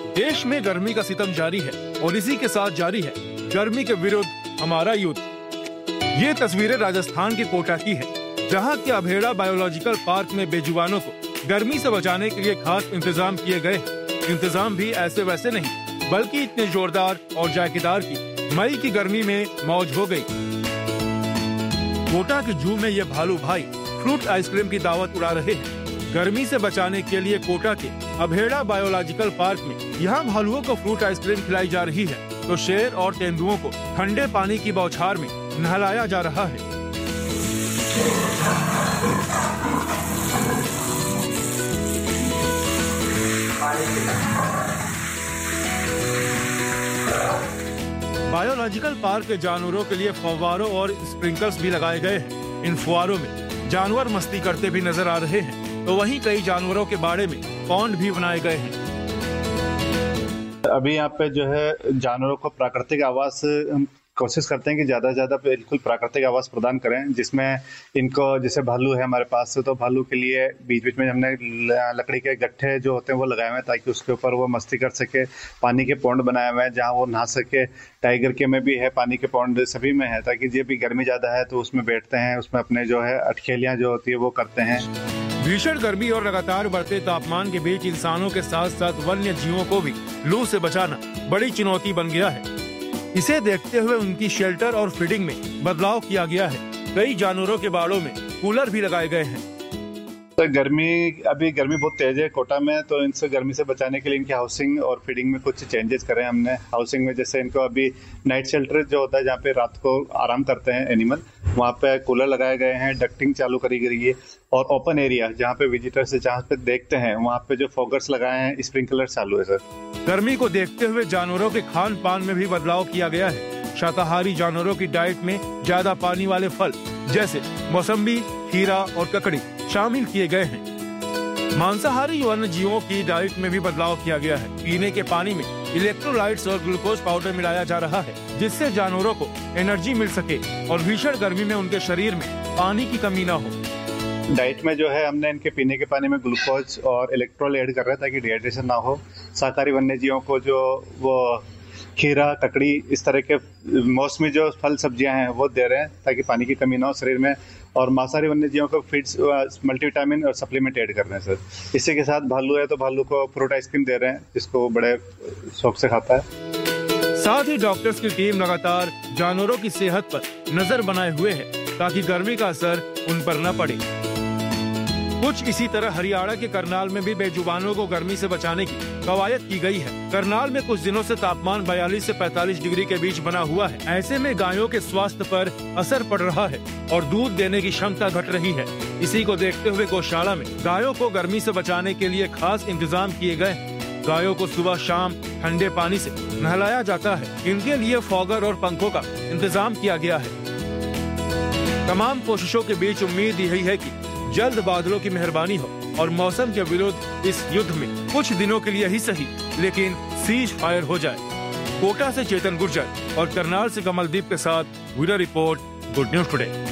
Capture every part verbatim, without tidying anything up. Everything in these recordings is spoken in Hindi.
देश में गर्मी का सितम जारी है और इसी के साथ जारी है गर्मी के विरुद्ध हमारा युद्ध। ये तस्वीरें राजस्थान के कोटा की है, जहां के अभेड़ा बायोलॉजिकल पार्क में बेजुबानों को गर्मी से बचाने के लिए खास इंतजाम किए गए। इंतजाम भी ऐसे वैसे नहीं, बल्कि इतने जोरदार और जायकेदार की मई की गर्मी में मौज हो गई। कोटा के जू में ये भालू भाई फ्रूट आइसक्रीम की दावत उड़ा रहे हैं। गर्मी से बचाने के लिए कोटा के अभेड़ा बायोलॉजिकल पार्क में यहाँ भालुओं को फ्रूट आइसक्रीम खिलाई जा रही है, तो शेर और तेंदुओं को ठंडे पानी की बौछार में नहलाया जा रहा है। बायोलॉजिकल पार्क के जानवरों के लिए फव्वारों और स्प्रिंकलर्स भी लगाए गए हैं। इन फुहारों में जानवर मस्ती करते भी नजर आ रहे हैं, तो वहीं कई जानवरों के बाड़े में पॉन्ड भी बनाए गए हैं। अभी यहाँ पे जो है जानवरों को प्राकृतिक आवास हम कोशिश करते हैं कि ज़्यादा से ज़्यादा बिल्कुल प्राकृतिक आवास प्रदान करें, जिसमें इनको जैसे भालू है हमारे पास से, तो भालू के लिए बीच बीच में हमने लकड़ी के गट्ठे जो होते हैं वो लगाए हुए हैं ताकि उसके ऊपर वो मस्ती कर सके। पानी के पौंड बनाए हुए हैं जहाँ वो नहा सके। टाइगर के में भी है, पानी के पौंड सभी में है, ताकि जब भी गर्मी ज़्यादा है तो उसमें बैठते हैं, उसमें अपने जो है अटखेलियाँ जो होती है वो करते हैं। भीषण गर्मी और लगातार बढ़ते तापमान के बीच इंसानों के साथ साथ वन्य जीवों को भी लू से बचाना बड़ी चुनौती बन गया है। इसे देखते हुए उनकी शेल्टर और फीडिंग में बदलाव किया गया है। कई जानवरों के बाड़ों में कूलर भी लगाए गए हैं। तो गर्मी अभी गर्मी बहुत तेज है कोटा में, तो इनसे गर्मी से बचाने के लिए इनकी हाउसिंग और फीडिंग में कुछ चेंजेस करे हमने। हाउसिंग में जैसे इनको अभी नाइट शेल्टर जो होता है जहाँ पे रात को आराम करते हैं एनिमल, वहाँ पे कूलर लगाए गए हैं, डक्टिंग चालू करी गई है, और ओपन एरिया जहाँ पे विजिटर्स जहाँ पे देखते हैं वहाँ पे जो फॉगर्स लगाए हैं, स्प्रिंकलर चालू है सर। गर्मी को देखते हुए जानवरों के खान पान में भी बदलाव किया गया है। शाकाहारी जानवरों की डाइट में ज्यादा पानी वाले फल जैसे मौसम्बी, खीरा और ककड़ी शामिल किए गए हैं। मांसाहारी वन्य जीवों की डाइट में भी बदलाव किया गया है। पीने के पानी में इलेक्ट्रोलाइट्स और ग्लूकोज पाउडर मिलाया जा रहा है, जिससे जानवरों को एनर्जी मिल सके और भीषण गर्मी में उनके शरीर में पानी की कमी न हो। डाइट में जो है हमने इनके पीने के पानी में ग्लूकोज और इलेक्ट्रोल ऐड कर रहे हैं ताकि डिहाइड्रेशन ना हो। शाकाहारी वन्य जीवों को जो वो खीरा, ककड़ी, इस तरह के मौसमी जो फल सब्जियां हैं वो दे रहे हैं ताकि पानी की कमी ना हो शरीर में। और मांसाहारी वन्य जीवों को फीड्स, मल्टीविटामिन और सप्लीमेंट ऐड कर रहे हैं सर। इसी के साथ भालू है तो भालू को फ्रूट आइसक्रीम दे रहे हैं, जिसको बड़े शौक से खाता है। साथ ही डॉक्टर्स की टीम लगातार जानवरों की सेहत पर नजर बनाए हुए है ताकि गर्मी का असर उन पर न पड़े। कुछ इसी तरह हरियाणा के करनाल में भी बेजुबानों को गर्मी से बचाने की कवायद की गई है। करनाल में कुछ दिनों से तापमान बयालीस से पैंतालीस डिग्री के बीच बना हुआ है। ऐसे में गायों के स्वास्थ्य पर असर पड़ रहा है और दूध देने की क्षमता घट रही है। इसी को देखते हुए गौशाला में गायों को गर्मी से बचाने के लिए खास इंतजाम किए गए हैं। गायों को सुबह शाम ठंडे पानी से नहलाया जाता है। इनके लिए फॉगर और पंखों का इंतजाम किया गया है। तमाम कोशिशों के बीच उम्मीद यही है कि जल्द बादलों की मेहरबानी हो और मौसम के विरुद्ध इस युद्ध में कुछ दिनों के लिए ही सही लेकिन सीज फायर हो जाए। कोटा से चेतन गुर्जर और करनाल से कमलदीप के साथ bureau report, good news today.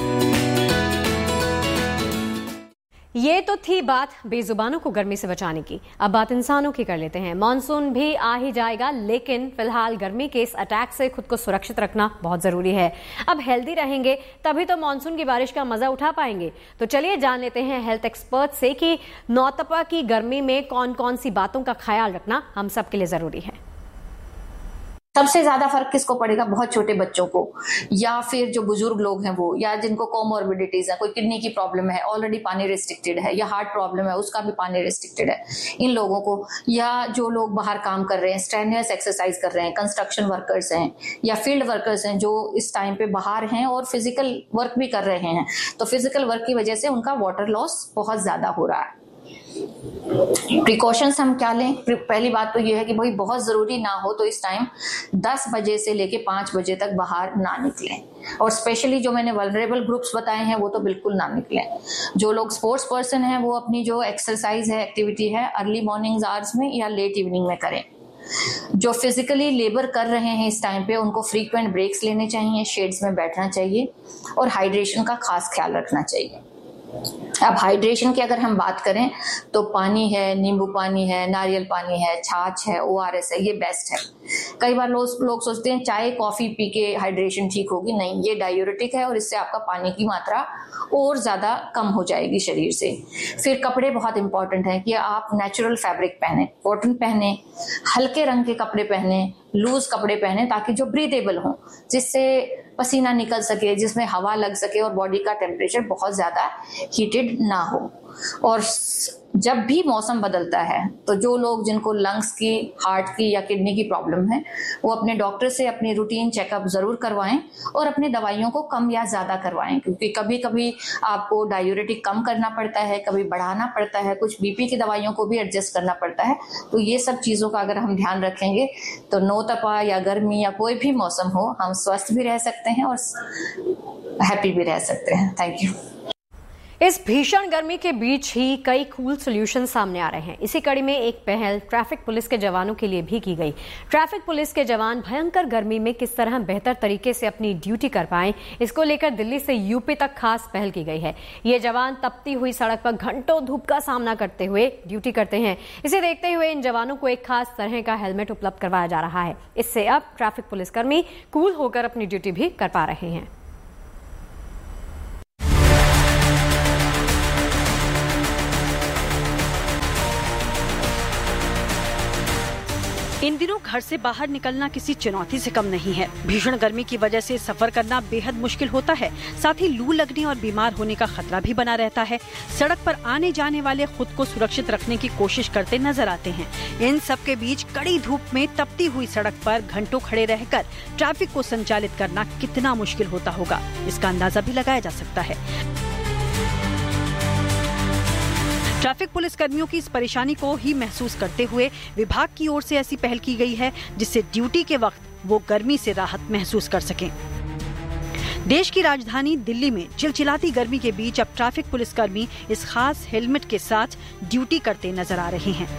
ये तो थी बात बेजुबानों को गर्मी से बचाने की। अब बात इंसानों की कर लेते हैं। मॉनसून भी आ ही जाएगा, लेकिन फिलहाल गर्मी के इस अटैक से खुद को सुरक्षित रखना बहुत जरूरी है। अब हेल्दी रहेंगे तभी तो मॉनसून की बारिश का मजा उठा पाएंगे। तो चलिए जान लेते हैं हेल्थ एक्सपर्ट से कि नौतपा की गर्मी में कौन कौन सी बातों का ख्याल रखना हम सब के लिए जरूरी है। सबसे ज्यादा फर्क किसको पड़ेगा? बहुत छोटे बच्चों को, या फिर जो बुजुर्ग लोग हैं वो, या जिनको कोमोर्बिडिटीज है, कोई किडनी की प्रॉब्लम है, ऑलरेडी पानी रिस्ट्रिक्टेड है, या हार्ट प्रॉब्लम है उसका भी पानी रिस्ट्रिक्टेड है, इन लोगों को, या जो लोग बाहर काम कर रहे हैं, स्ट्रेनियस एक्सरसाइज कर रहे हैं, कंस्ट्रक्शन वर्कर्स हैं या फील्ड वर्कर्स हैं जो इस टाइम पे बाहर हैं और फिजिकल वर्क भी कर रहे हैं, तो फिजिकल वर्क की वजह से उनका वाटर लॉस बहुत ज्यादा हो रहा है। प्रिकॉशंस हम क्या लें? पहली बात तो ये है कि भाई बहुत जरूरी ना हो तो इस टाइम दस बजे से लेके पांच बजे तक बाहर ना निकलें, और स्पेशली जो मैंने वल्नरेबल ग्रुप्स बताए हैं वो तो बिल्कुल ना निकलें। जो लोग स्पोर्ट्स पर्सन हैं वो अपनी जो एक्सरसाइज है, एक्टिविटी है, अर्ली मॉर्निंग आवर्स में या लेट इवनिंग में करें। जो फिजिकली लेबर कर रहे हैं इस टाइम पे उनको फ्रीक्वेंट ब्रेक्स लेने चाहिए, शेड्स में बैठना चाहिए और हाइड्रेशन का खास ख्याल रखना चाहिए। अब हाइड्रेशन की अगर हम बात करें तो पानी है, नींबू पानी है, नारियल पानी है, छाछ है, ओआरएस है, ये बेस्ट है। कई बार लोग लोग सोचते हैं चाय कॉफी पी के हाइड्रेशन ठीक होगी, नहीं, ये डायूरेटिक है और इससे आपका पानी की मात्रा और ज्यादा कम हो जाएगी शरीर से। फिर कपड़े बहुत इंपॉर्टेंट हैं कि आप नेचुरल फैब्रिक पहने, कॉटन पहने, हल्के रंग के कपड़े पहने, लूज कपड़े पहने ताकि जो ब्रीदेबल हो, जिससे पसीना निकल सके, जिसमें हवा लग सके और बॉडी का टेम्परेचर बहुत ज्यादा हीटेड ना हो। और जब भी मौसम बदलता है तो जो लोग जिनको लंग्स की, हार्ट की या किडनी की प्रॉब्लम है वो अपने डॉक्टर से अपनी रूटीन चेकअप जरूर करवाएं और अपनी दवाइयों को कम या ज्यादा करवाएं, क्योंकि कभी कभी आपको डायूरेटिक कम करना पड़ता है, कभी बढ़ाना पड़ता है, कुछ बीपी की दवाइयों को भी एडजस्ट करना पड़ता है। तो ये सब चीजों का अगर हम ध्यान रखेंगे तो नो तपा या गर्मी या कोई भी मौसम हो, हम स्वस्थ भी रह सकते हैं और हैप्पी भी रह सकते हैं। Thank you. इस भीषण गर्मी के बीच ही कई कूल सॉल्यूशन सामने आ रहे हैं। इसी कड़ी में एक पहल ट्रैफिक पुलिस के जवानों के लिए भी की गई। ट्रैफिक पुलिस के जवान भयंकर गर्मी में किस तरह बेहतर तरीके से अपनी ड्यूटी कर पाएं, इसको लेकर दिल्ली से यूपी तक खास पहल की गई है। ये जवान तपती हुई सड़क पर घंटों धूप का सामना करते हुए ड्यूटी करते हैं। इसे देखते हुए इन जवानों को एक खास तरह का हेलमेट उपलब्ध करवाया जा रहा है। इससे अब ट्रैफिक पुलिसकर्मी कूल होकर अपनी ड्यूटी भी कर पा रहे हैं। इन दिनों घर से बाहर निकलना किसी चुनौती से कम नहीं है। भीषण गर्मी की वजह से सफर करना बेहद मुश्किल होता है, साथ ही लू लगने और बीमार होने का खतरा भी बना रहता है। सड़क पर आने जाने वाले खुद को सुरक्षित रखने की कोशिश करते नजर आते हैं। इन सब के बीच कड़ी धूप में तपती हुई सड़क पर घंटों खड़े रहकर ट्रैफिक को संचालित करना कितना मुश्किल होता होगा, इसका अंदाजा भी लगाया जा सकता है। ट्रैफिक पुलिस कर्मियों की इस परेशानी को ही महसूस करते हुए विभाग की ओर से ऐसी पहल की गई है जिससे ड्यूटी के वक्त वो गर्मी से राहत महसूस कर सकें। देश की राजधानी दिल्ली में चिलचिलाती गर्मी के बीच अब ट्रैफिक पुलिसकर्मी इस खास हेलमेट के साथ ड्यूटी करते नजर आ रहे हैं।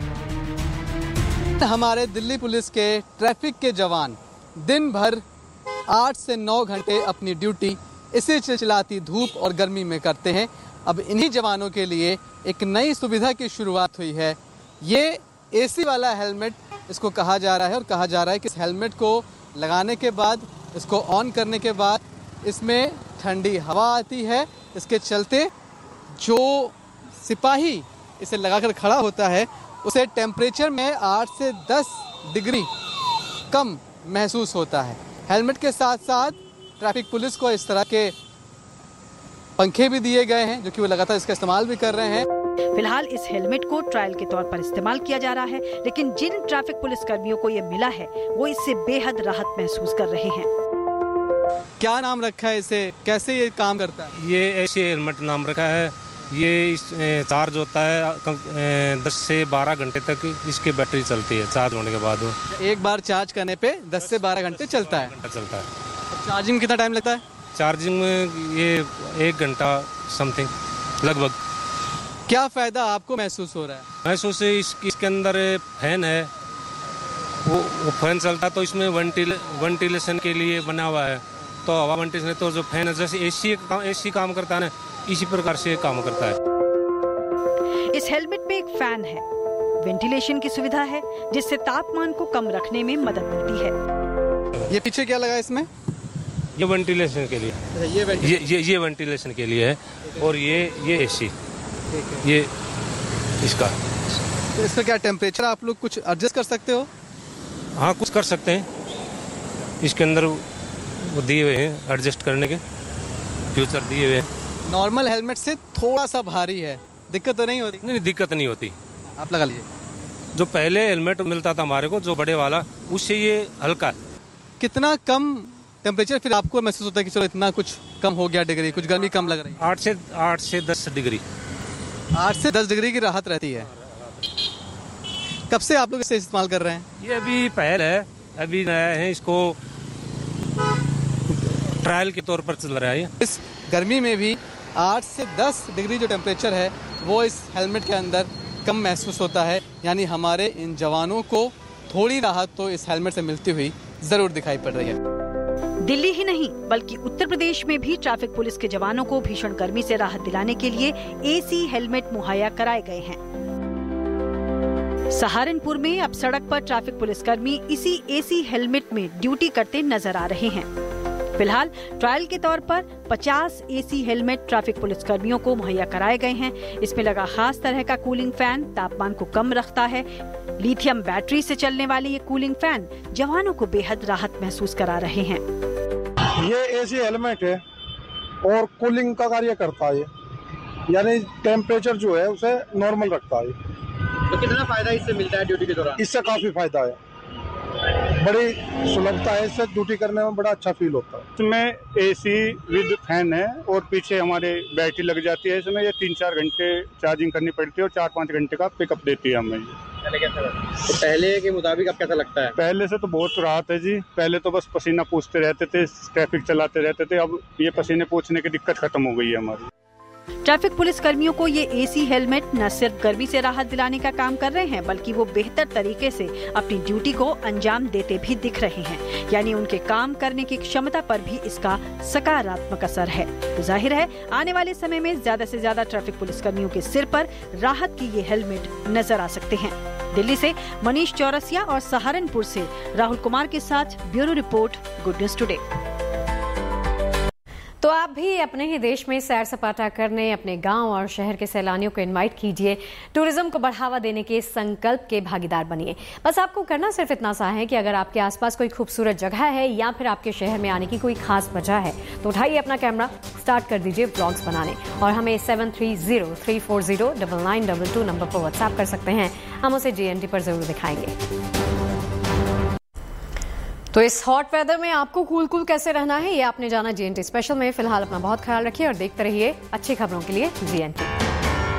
हमारे दिल्ली पुलिस के ट्रैफिक के जवान दिन भर आठ से नौ घंटे अपनी ड्यूटी इसी चिलचिलाती धूप और गर्मी में करते हैं। अब इन्हीं जवानों के लिए एक नई सुविधा की शुरुआत हुई है। ये एसी वाला हेलमेट इसको कहा जा रहा है और कहा जा रहा है कि इस हेलमेट को लगाने के बाद, इसको ऑन करने के बाद इसमें ठंडी हवा आती है। इसके चलते जो सिपाही इसे लगाकर खड़ा होता है उसे टेम्परेचर में आठ से दस डिग्री कम महसूस होता है। हेलमेट के साथ साथ ट्रैफिक पुलिस को इस तरह के पंखे भी दिए गए हैं जो कि वो लगातार इसका इस्तेमाल भी कर रहे हैं। फिलहाल इस हेलमेट को ट्रायल के तौर पर इस्तेमाल किया जा रहा है, लेकिन जिन ट्रैफिक पुलिस कर्मियों को ये मिला है वो इससे बेहद राहत महसूस कर रहे हैं। क्या नाम रखा है इसे, कैसे ये काम करता है? ये ऐसे हेलमेट नाम रखा है। ये इस चार्ज होता है दस से बारह घंटे तक इसकी बैटरी चलती है चार्ज होने के बाद। एक बार चार्ज करने पे दस से बारह घंटे चलता है चलता है। चार्जिंग कितना टाइम लगता है? चार्जिंग में ये एक घंटा समथिंग लगभग। क्या फायदा आपको महसूस हो रहा है? महसूस इस, इसके अंदर फैन है, वो, वो फैन चलता है तो इसमें वेंटिले, वेंटिलेशन के लिए बना हुआ है। तो हवा वेंटिलेशन तो जो फैन है जैसे एसी एसी काम करता है ना, इसी प्रकार से काम करता है। इस हेलमेट में एक फैन है, वेंटिलेशन की सुविधा है जिससे तापमान को कम रखने में मदद मिलती है। ये पीछे क्या लगा इसमें? ये वेंटिलेशन के लिए, ये ये ये ये वेंटिलेशन के लिए है और ये ये एसी, ये इसका। तो इसका क्या टेम्परेचर आप लोग कुछ एडजस्ट कर सकते हो? हाँ, कुछ कर सकते हैं। इसके अंदर वो दिए हुए हैं एडजस्ट करने के फ्यूचर दिए हुए हैं। नॉर्मल हेलमेट से थोड़ा सा भारी है, दिक्कत तो नहीं होती? नहीं, दिक्कत नहीं होती। आप लगा लीजिए। जो पहले हेलमेट मिलता था हमारे को, जो बड़े वाला, उससे ये हल्का है। कितना कम टेम्परेचर फिर आपको महसूस होता है कि चलो इतना कुछ कम हो गया डिग्री, कुछ गर्मी कम लग रही है? आठ से आठ से दस डिग्री आठ से दस डिग्री की राहत रहती है। कब से आप लोग इसे इस्तेमाल कर रहे हैं? ये अभी पहल है, अभी नया है, इसको ट्रायल के तौर पर चल रहा है। इस गर्मी में भी आठ से दस डिग्री जो टेम्परेचर है वो इस हेलमेट के अंदर कम महसूस होता है। यानी हमारे इन जवानों को थोड़ी राहत तो इस हेलमेट से मिलती हुई जरूर दिखाई पड़ रही है। दिल्ली ही नहीं बल्कि उत्तर प्रदेश में भी ट्रैफिक पुलिस के जवानों को भीषण गर्मी से राहत दिलाने के लिए एसी हेलमेट मुहैया कराए गए हैं। सहारनपुर में अब सड़क पर ट्रैफिक पुलिसकर्मी इसी एसी हेलमेट में ड्यूटी करते नजर आ रहे हैं। फिलहाल ट्रायल के तौर पर पचास एसी हेलमेट ट्रैफिक पुलिसकर्मियों को मुहैया कराए गए हैं। इसमें लगा खास तरह का कूलिंग फैन तापमान को कम रखता है। लिथियम बैटरी से चलने वाले ये कूलिंग फैन जवानों को बेहद राहत महसूस करा रहे हैं। ये एसी हेलमेट है और कूलिंग का कार्य करता है, यानी टेम्परेचर जो है उसे नॉर्मल रखता है। तो कितना फायदा इससे मिलता है ड्यूटी के दौरान? इससे काफी फायदा है, बड़ी सुलभता है, इससे ड्यूटी करने में बड़ा अच्छा फील होता है। इसमें एसी विद फैन है और पीछे हमारे बैटरी लग जाती है। इसमें ये तीन चार घंटे चार्जिंग करनी पड़ती है और चार पाँच घंटे का पिकअप देती है हमें। पहले कैसा लगता है? तो पहले के मुताबिक अब कैसा लगता है? पहले से तो बहुत राहत है जी। पहले तो बस पसीना पूछते रहते थे, ट्रैफिक चलाते रहते थे, अब ये पसीने पूछने की दिक्कत खत्म हो गई है हमारी। ट्रैफिक पुलिस कर्मियों को ये एसी हेलमेट न सिर्फ गर्मी से राहत दिलाने का काम कर रहे हैं बल्कि वो बेहतर तरीके से अपनी ड्यूटी को अंजाम देते भी दिख रहे हैं, यानी उनके काम करने की क्षमता पर भी इसका सकारात्मक असर है। तो जाहिर है आने वाले समय में ज्यादा से ज्यादा ट्रैफिक पुलिस कर्मियों के सिर पर राहत की ये हेलमेट नजर आ सकते हैं। दिल्ली से मनीष चौरसिया और सहारनपुर से राहुल कुमार के साथ bureau report, good news today. तो आप भी अपने ही देश में सैर सपाटा करने अपने गांव और शहर के सैलानियों को इनवाइट कीजिए। टूरिज्म को बढ़ावा देने के संकल्प के भागीदार बनिए। बस आपको करना सिर्फ इतना सा है कि अगर आपके आसपास कोई खूबसूरत जगह है या फिर आपके शहर में आने की कोई खास वजह है तो उठाइए अपना कैमरा, स्टार्ट कर दीजिए व्लॉग्स बनाने और हमें seven three zero three four zero double nine double two number पर व्हाट्सएप कर सकते हैं। हम उसे जी एन टी पर जरूर दिखाएंगे। तो इस हॉट वेदर में आपको कूल कूल कैसे रहना है ये आपने जाना जी एन टी स्पेशल में। फिलहाल अपना बहुत ख्याल रखिए और देखते रहिए अच्छी खबरों के लिए जी एन टी।